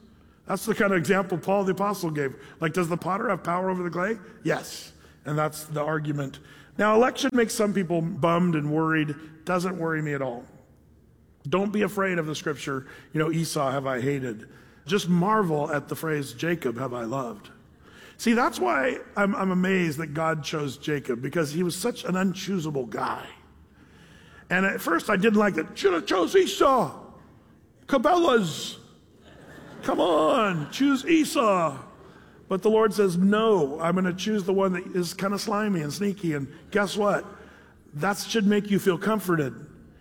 That's the kind of example Paul the Apostle gave. Like, does the potter have power over the clay? Yes. And that's the argument. Now, election makes some people bummed and worried. Doesn't worry me at all. Don't be afraid of the scripture, Esau have I hated. Just marvel at the phrase, Jacob have I loved. See, that's why I'm amazed that God chose Jacob, because he was such an unchoosable guy. And at first I didn't like it. Should have chose Esau. Cabela's. Come on, choose Esau. But the Lord says, no, I'm going to choose the one that is kind of slimy and sneaky. And guess what? That should make you feel comforted.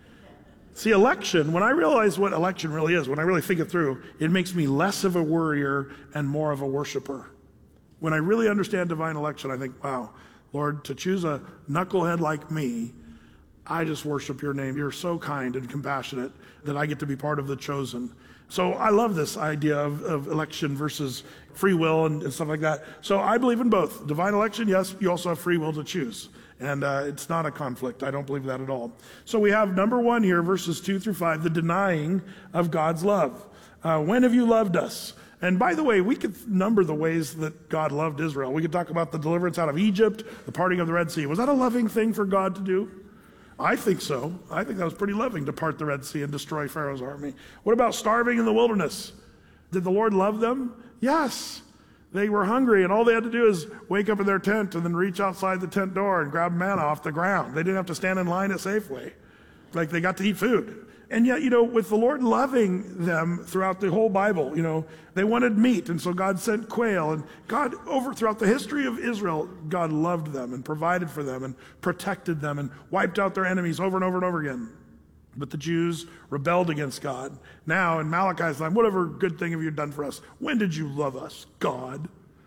See, election, when I realize what election really is, when I really think it through, it makes me less of a worrier and more of a worshiper. When I really understand divine election, I think, wow, Lord, to choose a knucklehead like me, I just worship your name. You're so kind and compassionate that I get to be part of the chosen. So I love this idea of election versus free will and stuff like that. So I believe in both. Divine election, yes, you also have free will to choose. And it's not a conflict. I don't believe that at all. So we have number 1 here, verses 2 through 5, the denying of God's love. When have you loved us? And by the way, we could number the ways that God loved Israel. We could talk about the deliverance out of Egypt, the parting of the Red Sea. Was that a loving thing for God to do? I think so. I think that was pretty loving to part the Red Sea and destroy Pharaoh's army. What about starving in the wilderness? Did the Lord love them? Yes. They were hungry, and all they had to do is wake up in their tent and then reach outside the tent door and grab manna off the ground. They didn't have to stand in line at Safeway. Like, they got to eat food. And yet, with the Lord loving them throughout the whole Bible, they wanted meat, and so God sent quail. And God, throughout the history of Israel, God loved them and provided for them and protected them and wiped out their enemies over and over and over again. But the Jews rebelled against God. Now, in Malachi's time, whatever good thing have you done for us? When did you love us, God?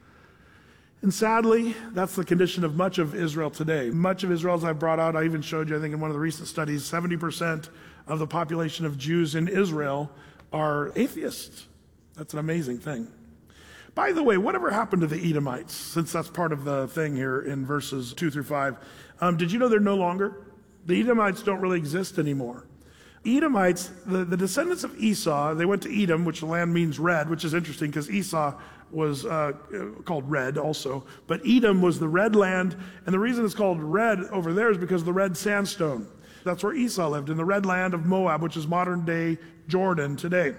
And sadly, that's the condition of much of Israel today. Much of Israel, as I brought out, I even showed you, I think in one of the recent studies, 70% of the population of Jews in Israel are atheists. That's an amazing thing. By the way, whatever happened to the Edomites, since that's part of the thing here in verses 2 through 5, did you know they're no longer? The Edomites don't really exist anymore. Edomites, the descendants of Esau, they went to Edom, which the land means red, which is interesting because Esau was called red also. But Edom was the red land, and the reason it's called red over there is because of the red sandstone. That's where Esau lived, in the red land of Moab, which is modern-day Jordan today.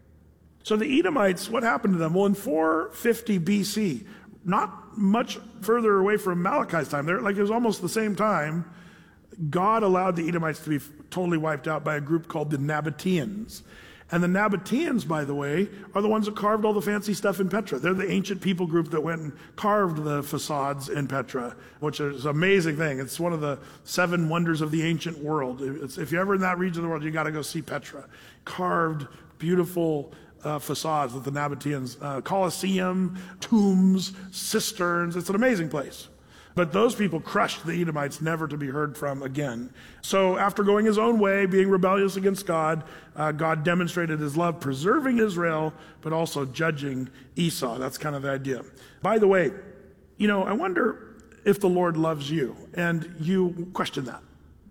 So the Edomites, what happened to them? Well, in 450 BC, not much further away from Malachi's time, it was almost the same time, God allowed the Edomites to be totally wiped out by a group called the Nabateans. And the Nabateans, by the way, are the ones that carved all the fancy stuff in Petra. They're the ancient people group that went and carved the facades in Petra, which is an amazing thing. It's one of the 7 wonders of the ancient world. If you're ever in that region of the world, you got to go see Petra. Carved, beautiful facades with the Nabateans. Colosseum, tombs, cisterns. It's an amazing place. But those people crushed the Edomites, never to be heard from again. So after going his own way, being rebellious against God, God demonstrated his love, preserving Israel, but also judging Esau. That's kind of the idea. By the way, I wonder if the Lord loves you, and you question that.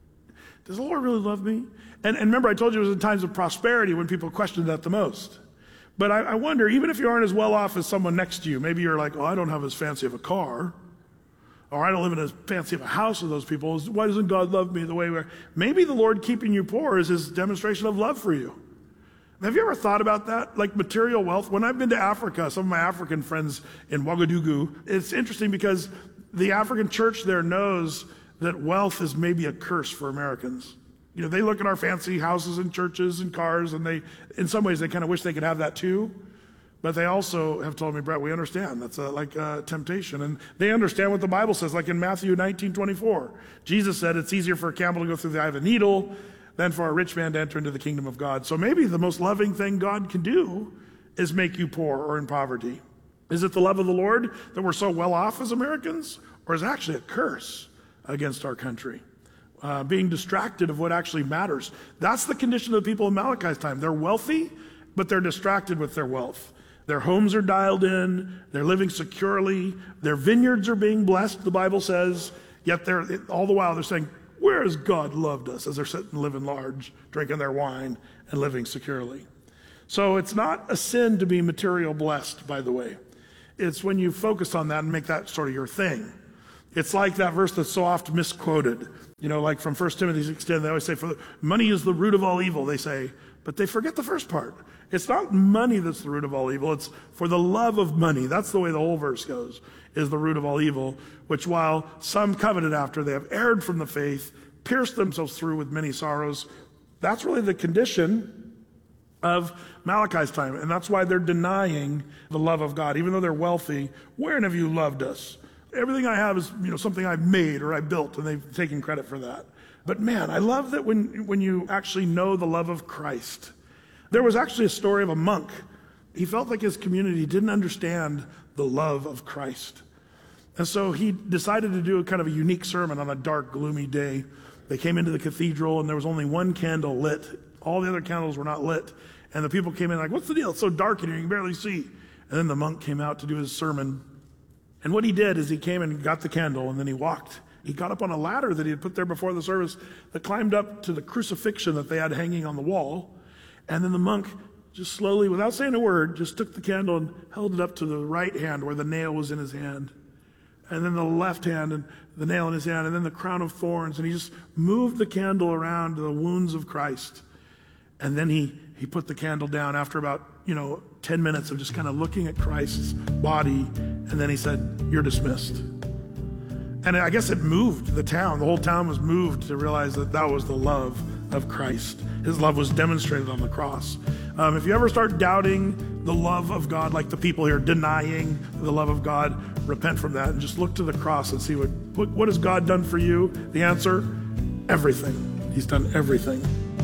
Does the Lord really love me? And remember, I told you it was in times of prosperity when people questioned that the most. But I wonder, even if you aren't as well off as someone next to you, maybe you're like, oh, I don't have as fancy of a car, or I don't live in as fancy of a house as those people. Why doesn't God love me the way we are? Maybe the Lord keeping you poor is his demonstration of love for you. Have you ever thought about that? Like material wealth? When I've been to Africa, some of my African friends in Ouagadougou, it's interesting because the African church there knows that wealth is maybe a curse for Americans. They look at our fancy houses and churches and cars, and in some ways, they kind of wish they could have that too. But they also have told me, Brett, we understand. That's like a temptation. And they understand what the Bible says, like in Matthew 19:24. Jesus said it's easier for a camel to go through the eye of a needle than for a rich man to enter into the kingdom of God. So maybe the most loving thing God can do is make you poor or in poverty. Is it the love of the Lord that we're so well off as Americans? Or is it actually a curse against our country? Being distracted of what actually matters. That's the condition of the people in Malachi's time. They're wealthy, but they're distracted with their wealth. Their homes are dialed in. They're living securely. Their vineyards are being blessed, the Bible says. Yet all the while they're saying, where has God loved us? As they're sitting living large, drinking their wine and living securely. So it's not a sin to be material blessed, by the way. It's when you focus on that and make that sort of your thing. It's like that verse that's so oft misquoted. Like from 1 Timothy 6:10, they always say, "For money is the root of all evil," they say. But they forget the first part. It's not money that's the root of all evil. It's for the love of money. That's the way the whole verse goes, is the root of all evil, which while some coveted after, they have erred from the faith, pierced themselves through with many sorrows. That's really the condition of Malachi's time. And that's why they're denying the love of God. Even though they're wealthy, wherein have you loved us? Everything I have is something I've made or I built, and they've taken credit for that. But man, I love that when you actually know the love of Christ. There was actually a story of a monk. He felt like his community didn't understand the love of Christ. And so he decided to do a kind of a unique sermon on a dark, gloomy day. They came into the cathedral and there was only one candle lit. All the other candles were not lit. And the people came in like, "What's the deal? It's so dark in here, you can barely see." And then the monk came out to do his sermon. And what he did is he came and got the candle, and then he walked. He got up on a ladder that he had put there before the service that climbed up to the crucifixion that they had hanging on the wall. And then the monk just slowly, without saying a word, just took the candle and held it up to the right hand where the nail was in his hand. And then the left hand and the nail in his hand, and then the crown of thorns. And he just moved the candle around the wounds of Christ. And then he put the candle down after about 10 minutes of just kind of looking at Christ's body. And then he said, "You're dismissed." And I guess it moved the town. The whole town was moved to realize that that was the love of Christ. His love was demonstrated on the cross. If you ever start doubting the love of God, like the people here denying the love of God, repent from that and just look to the cross and see what has God done for you? The answer, everything. He's done everything.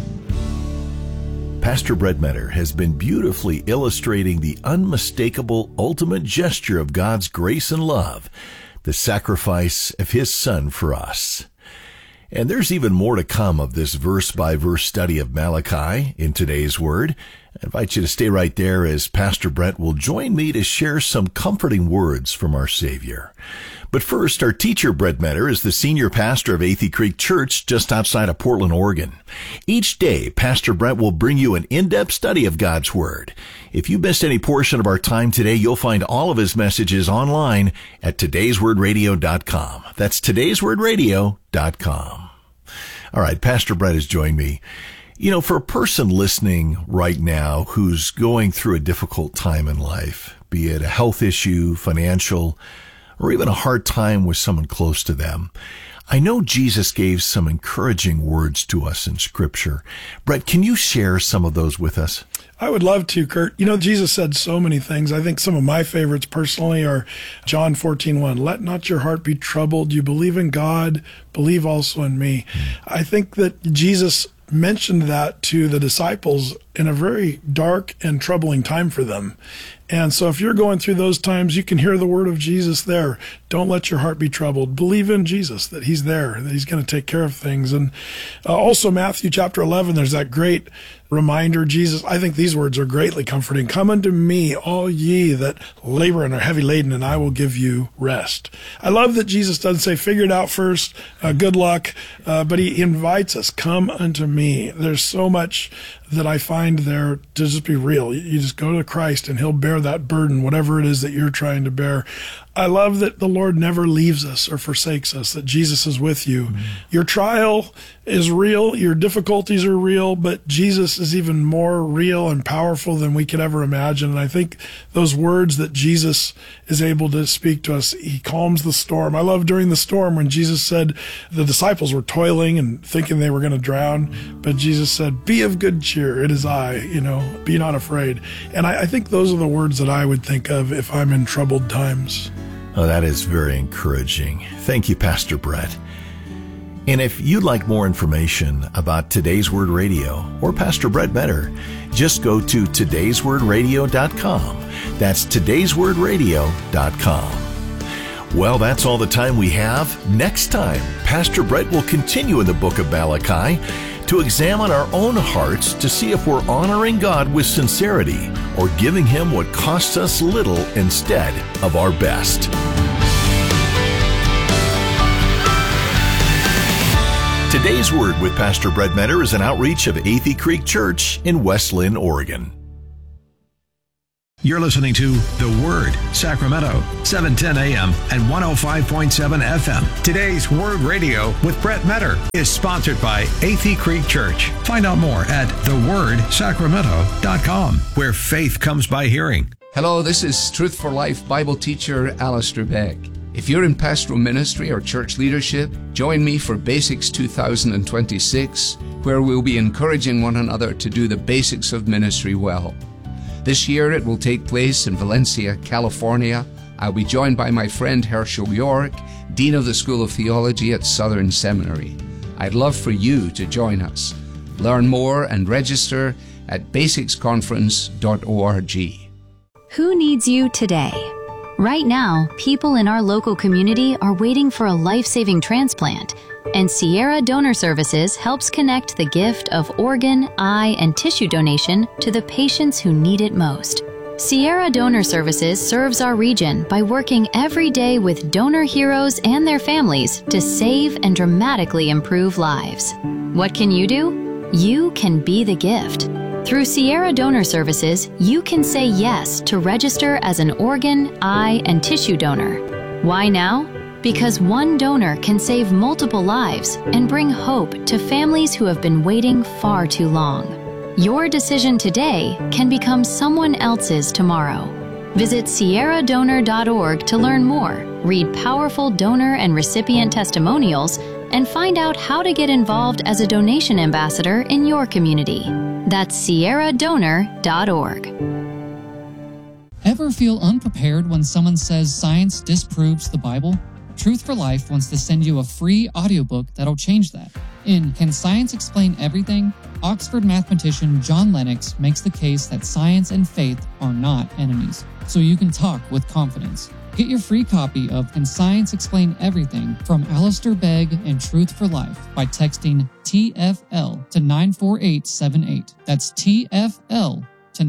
Pastor Brett Metter has been beautifully illustrating the unmistakable ultimate gesture of God's grace and love, the sacrifice of his Son for us. And there's even more to come of this verse-by-verse study of Malachi in today's Word. I invite you to stay right there as Pastor Brett will join me to share some comforting words from our Savior. But first, our teacher, Brett Metter, is the senior pastor of Athey Creek Church just outside of Portland, Oregon. Each day, Pastor Brett will bring you an in-depth study of God's Word. If you missed any portion of our time today, you'll find all of his messages online at todayswordradio.com. That's todayswordradio.com. All right, Pastor Brett has joined me. For a person listening right now who's going through a difficult time in life, be it a health issue, financial, or even a hard time with someone close to them, I know Jesus gave some encouraging words to us in Scripture. Brett, can you share some of those with us? I would love to, Kurt. Jesus said so many things. I think some of my favorites personally are John 14:1. "Let not your heart be troubled. You believe in God, believe also in me." I think that Jesus mentioned that to the disciples in a very dark and troubling time for them. And so if you're going through those times, you can hear the word of Jesus there. Don't let your heart be troubled. Believe in Jesus, that he's there, that he's going to take care of things. And also Matthew chapter 11, there's that great reminder, Jesus, I think these words are greatly comforting. "Come unto me, all ye that labor and are heavy laden, and I will give you rest." I love that Jesus doesn't say, figure it out first, good luck, but he invites us, come unto me. There's so much that I find there to just be real. You just go to Christ and he'll bear that burden, whatever it is that you're trying to bear. I love that the Lord never leaves us or forsakes us, that Jesus is with you. Mm-hmm. Your trial is real, your difficulties are real, but Jesus is even more real and powerful than we could ever imagine. And I think those words that Jesus is able to speak to us, he calms the storm. I love during the storm when Jesus said the disciples were toiling and thinking they were going to drown, but Jesus said, "Be of good cheer, it is I, be not afraid." And I think those are the words that I would think of if I'm in troubled times. Oh, that is very encouraging. Thank you, Pastor Brett. And if you'd like more information about Today's Word Radio or Pastor Brett Metter, just go to todayswordradio.com. That's todayswordradio.com. Well, that's all the time we have. Next time, Pastor Brett will continue in the book of Malachi to examine our own hearts to see if we're honoring God with sincerity or giving him what costs us little instead of our best. Today's Word with Pastor Brett Metter is an outreach of Athey Creek Church in West Linn, Oregon. You're listening to The Word, Sacramento, 710 AM and 105.7 FM. Today's Word Radio with Brett Metter is sponsored by Athey Creek Church. Find out more at thewordsacramento.com, where faith comes by hearing. Hello, this is Truth for Life Bible teacher Alistair Begg. If you're in pastoral ministry or church leadership, join me for Basics 2026, where we'll be encouraging one another to do the basics of ministry well. This year it will take place in Valencia, California. I'll be joined by my friend Herschel York, Dean of the School of Theology at Southern Seminary. I'd love for you to join us. Learn more and register at basicsconference.org. Who needs you today? Right now, people in our local community are waiting for a life-saving transplant, and Sierra Donor Services helps connect the gift of organ, eye, and tissue donation to the patients who need it most. Sierra Donor Services serves our region by working every day with donor heroes and their families to save and dramatically improve lives. What can you do? You can be the gift. Through Sierra Donor Services, you can say yes to register as an organ, eye, and tissue donor. Why now? Because one donor can save multiple lives and bring hope to families who have been waiting far too long. Your decision today can become someone else's tomorrow. Visit sierradonor.org to learn more, read powerful donor and recipient testimonials, and find out how to get involved as a donation ambassador in your community. That's sierradonor.org. Ever feel unprepared when someone says science disproves the Bible? Truth for Life wants to send you a free audiobook that'll change that. In Can Science Explain Everything?, Oxford mathematician John Lennox makes the case that science and faith are not enemies, so you can talk with confidence. Get your free copy of Can Science Explain Everything from Alistair Begg and Truth for Life by texting TFL to 94878. That's TFL to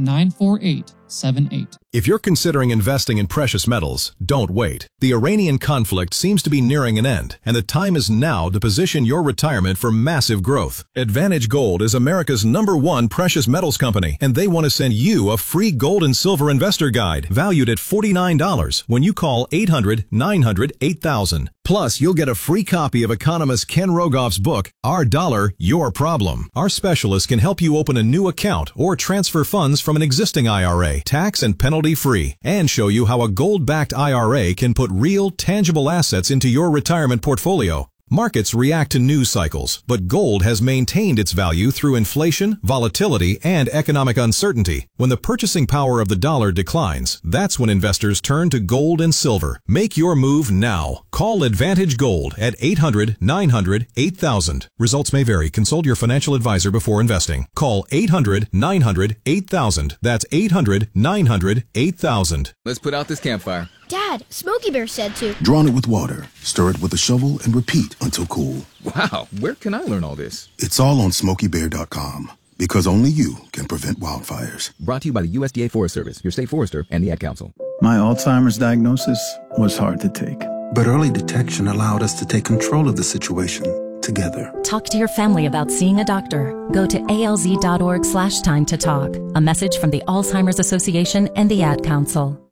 94878. If you're considering investing in precious metals, don't wait. The Iranian conflict seems to be nearing an end, and the time is now to position your retirement for massive growth. Advantage Gold is America's #1 precious metals company, and they want to send you a free gold and silver investor guide valued at $49 when you call 800-900-8000. Plus, you'll get a free copy of economist Ken Rogoff's book, Our Dollar, Your Problem. Our specialists can help you open a new account or transfer funds from an existing IRA, tax and penalty-free, and show you how a gold-backed IRA can put real, tangible assets into your retirement portfolio. Markets react to news cycles, but gold has maintained its value through inflation, volatility, and economic uncertainty. When the purchasing power of the dollar declines, that's when investors turn to gold and silver. Make your move now. Call Advantage Gold at 800-900-8000. Results may vary. Consult your financial advisor before investing. Call 800-900-8000. That's 800-900-8000. Let's put out this campfire. Dad, Smokey Bear said to. Drawn it with water, stir it with a shovel, and repeat until cool. Wow, where can I learn all this? It's all on SmokeyBear.com, because only you can prevent wildfires. Brought to you by the USDA Forest Service, your state forester, and the Ad Council. My Alzheimer's diagnosis was hard to take. But early detection allowed us to take control of the situation together. Talk to your family about seeing a doctor. Go to alz.org/time to talk. A message from the Alzheimer's Association and the Ad Council.